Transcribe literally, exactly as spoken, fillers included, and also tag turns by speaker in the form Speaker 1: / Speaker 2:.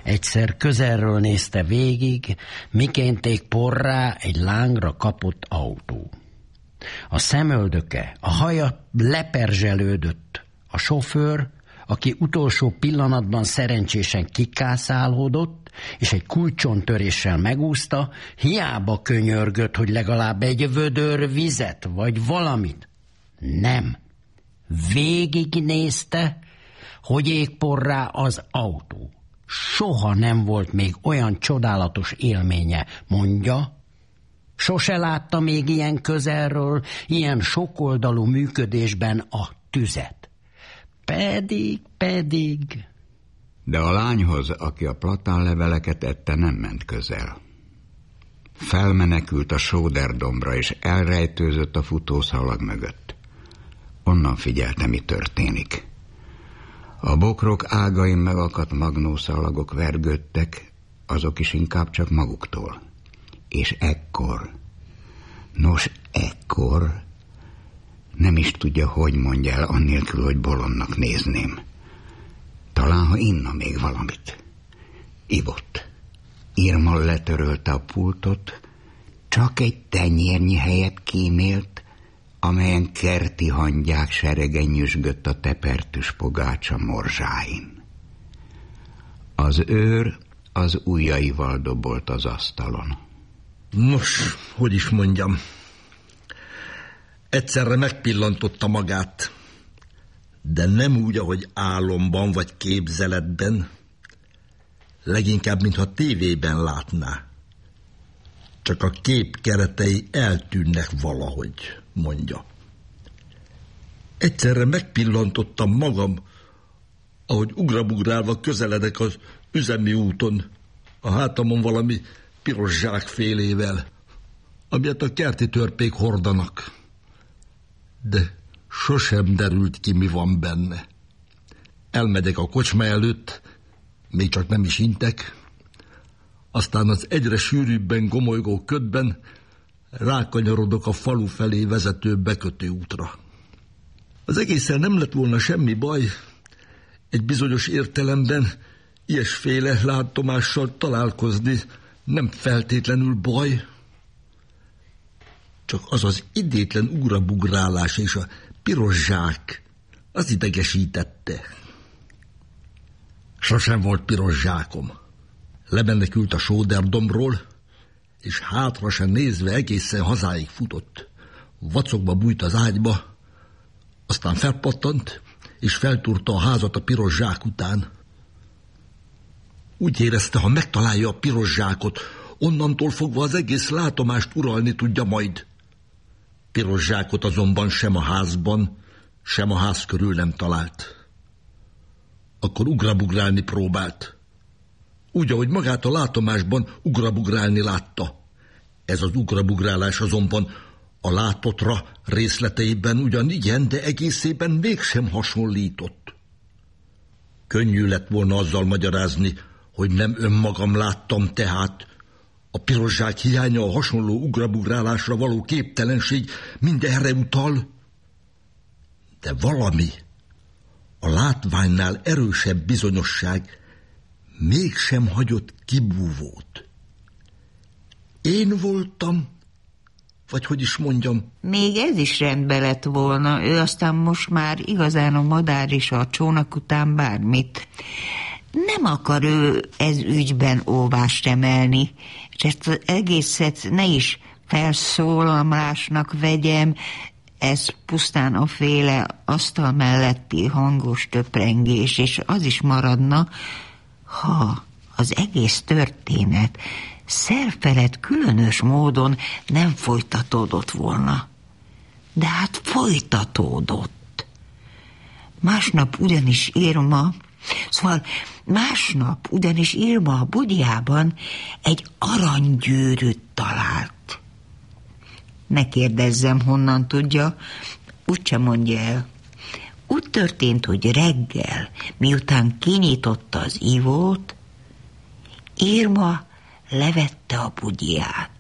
Speaker 1: Egyszer közelről nézte végig, mikénték porrá egy lángra kapott autó. A szemöldöke, a haja leperzselődött. A sofőr, aki utolsó pillanatban szerencsésen kikászálódott, és egy kulcsontöréssel megúszta, hiába könyörgött, hogy legalább egy vödör vizet, vagy valamit. Nem. Végignézte, hogy ég porrá az autó. Soha nem volt még olyan csodálatos élménye, mondja. Sose látta még ilyen közelről, ilyen sokoldalú működésben a tüzet. Pedig, pedig...
Speaker 2: De a lányhoz, aki a platánleveleket ette, nem ment közel. Felmenekült a sóderdombra, és elrejtőzött a futószalag mögött. Onnan figyelte, mi történik. A bokrok ágain megakadt magnószalagok vergődtek, azok is inkább csak maguktól. És ekkor, nos ekkor, nem is tudja, hogy mondja el, annélkül, hogy bolondnak nézném. Talán, ha inna még valamit. Ivott. Irma letörölte a pultot, csak egy tenyérnyi helyet kímélt, amelyen kerti hangyák seregen nyüzsgött a tepertős pogácsa morzsáin. Az őr az ujjaival dobolt az asztalon.
Speaker 3: Nos, hogy is mondjam, egyszerre megpillantotta magát, de nem úgy, ahogy álomban vagy képzeletben, leginkább, mintha tévében látná. Csak a kép keretei eltűnnek valahogy, mondja. Egyszerre megpillantottam magam, ahogy ugrabugrálva közeledek az üzemi úton, a hátamon valami piros zsákfélével, amilyet a kerti törpék hordanak. De sosem derült ki, mi van benne. Elmegyek a kocsma előtt, még csak nem is intek, aztán az egyre sűrűbben gomolygó ködben rákanyarodok a falu felé vezető bekötő útra. Az egészen nem lett volna semmi baj, egy bizonyos értelemben ilyesféle látomással találkozni nem feltétlenül baj, csak az az idétlen ugrabugrálás és a piros zsák az idegesítette. Sosem volt piros zsákom. Lemenekült a sóderdombról, és hátra sem nézve egészen hazáig futott. Vacogva bújt az ágyba, aztán felpattant, és feltúrta a házat a piros zsák után. Úgy érezte, ha megtalálja a piros zsákot, onnantól fogva az egész látomást uralni tudja majd. Piros zsákot azonban sem a házban, sem a ház körül nem talált. Akkor ugrabugrálni próbált. Úgy, ahogy magát a látomásban ugrabugrálni látta. Ez az ugrabugrálás azonban a látottra részleteiben ugyan igen, de egészében mégsem hasonlított. Könnyű lett volna azzal magyarázni, hogy nem önmagam láttam, tehát a piros zsák hiánya, a hasonló ugrabugrálásra való képtelenség mindenre utal. De valami, a látványnál erősebb bizonyosság mégsem hagyott kibúvót. Én voltam, vagy hogy is mondjam?
Speaker 4: Még ez is rendben lett volna, ő aztán most már igazán a madár is a csónak után bármit. Nem akar ő ez ügyben óvást emelni, és ezt az egészet ne is felszólalásnak vegyem, ez pusztán a féle asztal melletti hangos töprengés, és az is maradna, ha az egész történet szerfelett különös módon nem folytatódott volna. De hát folytatódott. Másnap ugyanis Irma, szóval másnap ugyanis Irma a bugyjában egy aranygyűrűt talált. Ne kérdezzem, honnan tudja, úgysem mondja el. Úgy történt, hogy reggel, miután kinyitotta az ivót, Irma levette a bugyját.